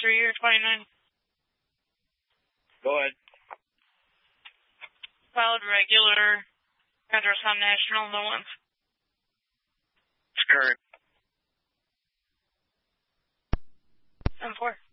3 or 29? Go ahead. Valid regular. Address on National, no ones. It's current. 10-4.